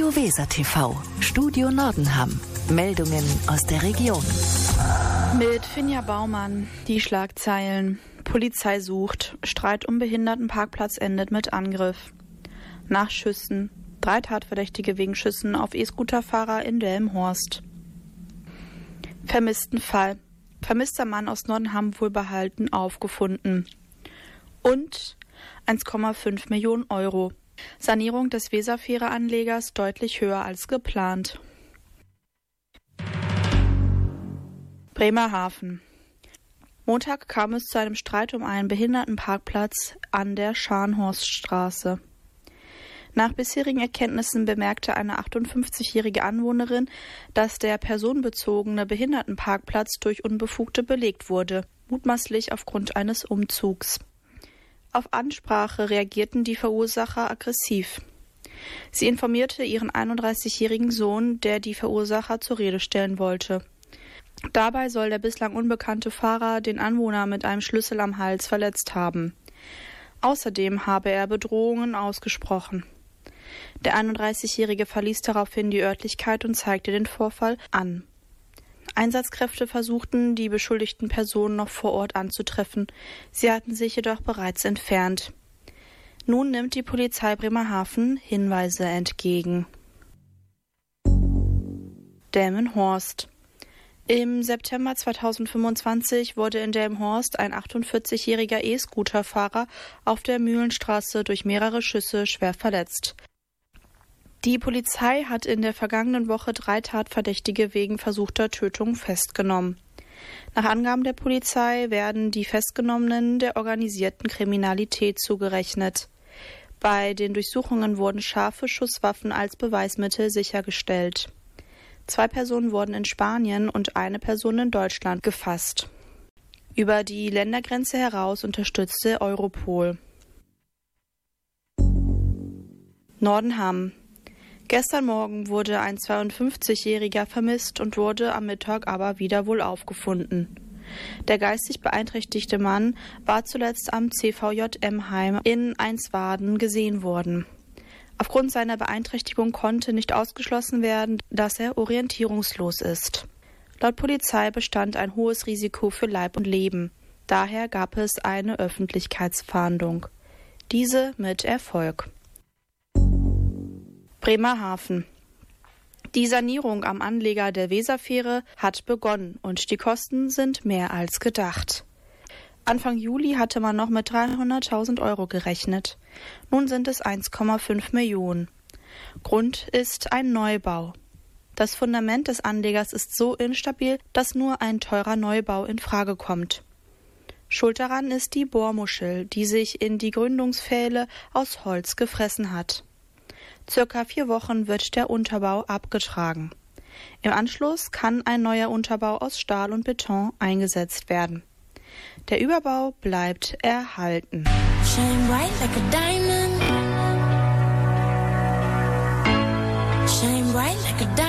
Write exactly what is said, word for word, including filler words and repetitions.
Radio Weser T V, Studio Nordenham. Meldungen aus der Region. Mit Finja Baumann, die Schlagzeilen. Polizei sucht. Streit um Behindertenparkplatz endet mit Angriff. Nach Schüssen. Drei Tatverdächtige wegen Schüssen auf E-Scooterfahrer in Delmenhorst. Vermisstenfall. Vermisster Mann aus Nordenham wohlbehalten aufgefunden. Und eins Komma fünf Millionen Euro. Sanierung des Weserfähre-Anlegers deutlich höher als geplant. Bremerhaven. Montag kam es zu einem Streit um einen Behindertenparkplatz an der Scharnhorststraße. Nach bisherigen Erkenntnissen bemerkte eine achtundfünfzigjährige Anwohnerin, dass der personenbezogene Behindertenparkplatz durch Unbefugte belegt wurde, mutmaßlich aufgrund eines Umzugs. Auf Ansprache reagierten die Verursacher aggressiv. Sie informierte ihren einunddreißigjährigen Sohn, der die Verursacher zur Rede stellen wollte. Dabei soll der bislang unbekannte Fahrer den Anwohner mit einem Schlüssel am Hals verletzt haben. Außerdem habe er Bedrohungen ausgesprochen. Der einunddreißigjährige verließ daraufhin die Örtlichkeit und zeigte den Vorfall an. Einsatzkräfte versuchten, die beschuldigten Personen noch vor Ort anzutreffen. Sie hatten sich jedoch bereits entfernt. Nun nimmt die Polizei Bremerhaven Hinweise entgegen. Delmenhorst. Im September zweitausendfünfundzwanzig wurde in Delmenhorst ein achtundvierzigjähriger E-Scooterfahrer auf der Mühlenstraße durch mehrere Schüsse schwer verletzt. Die Polizei hat in der vergangenen Woche drei Tatverdächtige wegen versuchter Tötung festgenommen. Nach Angaben der Polizei werden die Festgenommenen der organisierten Kriminalität zugerechnet. Bei den Durchsuchungen wurden scharfe Schusswaffen als Beweismittel sichergestellt. Zwei Personen wurden in Spanien und eine Person in Deutschland gefasst. Über die Ländergrenze heraus unterstützte Europol. Nordenham. Gestern Morgen wurde ein zweiundfünfzigjähriger vermisst und wurde am Mittag aber wieder wohl aufgefunden. Der geistig beeinträchtigte Mann war zuletzt am C V J M-Heim in Einswarden gesehen worden. Aufgrund seiner Beeinträchtigung konnte nicht ausgeschlossen werden, dass er orientierungslos ist. Laut Polizei bestand ein hohes Risiko für Leib und Leben. Daher gab es eine Öffentlichkeitsfahndung. Diese mit Erfolg. Bremerhaven. Die Sanierung am Anleger der Weserfähre hat begonnen und die Kosten sind mehr als gedacht. Anfang Juli hatte man noch mit dreihunderttausend Euro gerechnet. Nun sind es eins Komma fünf Millionen. Grund ist ein Neubau. Das Fundament des Anlegers ist so instabil, dass nur ein teurer Neubau in Frage kommt. Schuld daran ist die Bohrmuschel, die sich in die Gründungspfähle aus Holz gefressen hat. Circa vier Wochen wird der Unterbau abgetragen. Im Anschluss kann ein neuer Unterbau aus Stahl und Beton eingesetzt werden. Der Überbau bleibt erhalten. Shine bright like a diamond. Shine bright like a diamond.